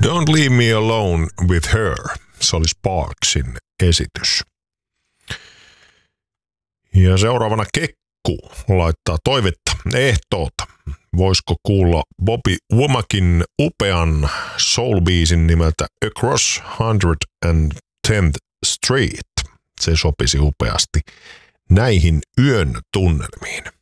Don't Leave Me Alone with Her. Se oli Sparksin esitys. Ja seuraavana Kekku laittaa toivetta ehtoota. Voisiko kuulla Bobby Womakin upean soul-biisin nimeltä Across 110th Street? Se sopisi upeasti näihin yön tunnelmiin.